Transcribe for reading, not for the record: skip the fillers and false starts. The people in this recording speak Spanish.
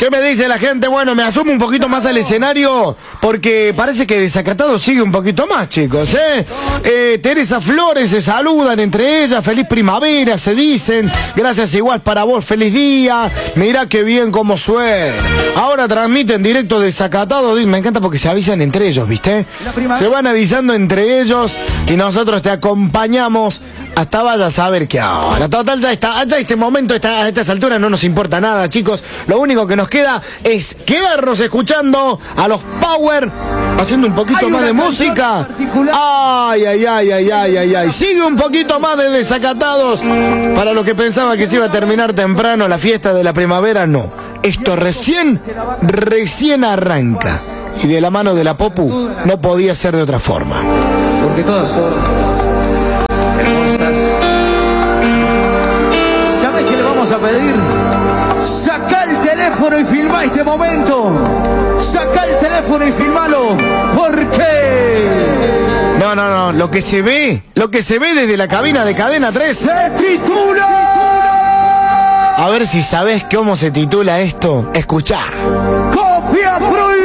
¿Qué me dice la gente? Bueno, me asumo un poquito más al escenario porque parece que Desacatado sigue un poquito más, chicos, Teresa Flores se saludan entre ellas, feliz primavera, se dicen. Gracias igual para vos, feliz día. Mirá qué bien cómo suena. Ahora transmiten directo Desacatado. Me encanta porque se avisan entre ellos, ¿viste? Se van avisando entre ellos y nosotros te acompañamos hasta vaya a saber qué ahora. Total, ya este momento, a estas alturas no nos importa nada, chicos. Lo único que nos queda es quedarnos escuchando a los Power haciendo un poquito más de música. Ay. Sigue un poquito más de Desacatados. Para los que pensaban que se iba a terminar temprano la fiesta de la primavera, no. Esto recién arranca. Y de la mano de la Popu no podía ser de otra forma. Porque todas son hermosas. ¿Sabes qué le vamos a pedir? Saca el teléfono y filma este momento. Saca el teléfono y filmalo. ¿Por qué? No. Lo que se ve desde la cabina de Cadena 3 se titula. A ver si sabes cómo se titula esto. Escuchá. Copia prohibida.